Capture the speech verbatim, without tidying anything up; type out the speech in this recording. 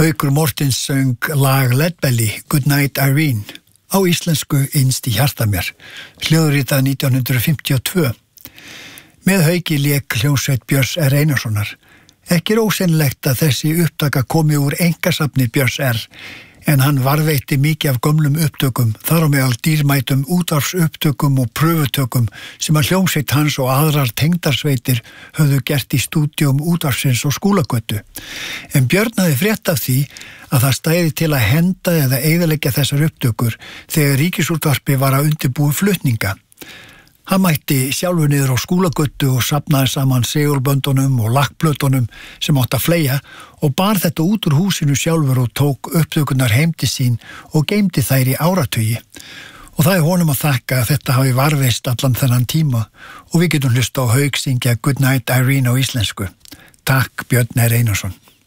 Haukur Mortens söng lag Leadbelly, Good Night Irene, á íslensku Innst í hjarta mér, hljóðritað nítján hundrað fimmtíu og tvö. Með Hauki lék hljómsveit Björns R. Einarssonar. Ekki er ósennilegt að þessi upptaka komi úr einkasafni Björns R. En hann varveitti mikið af gömlum upptökum, þar á meðal dýrmætum útvarpsupptökum og pröfutökum sem að hljómsveit hans og aðrar tengdarsveitir höfðu gert í stúdíum útvarpsins og Skúlagötu. En Björn hafði frétt af því að það stæði til að henda eða eyðileggja þessar upptökur þegar Ríkisútvarpið var að undirbúa flutninga. Hann mætti sjálfur niður á Skúlagötu og safnaði saman segulböndunum og lakkplötunum sem átt að fleygja og bar þetta út úr húsinu sjálfur og tók upptökunar heim til sín og geymdi þær í áratugi. Og það er honum að þakka að þetta hafi varðveist allan þennan tíma og við getum hlusta á Hauk syngja Good Night Irene á íslensku. Takk Björn R. Einarsson.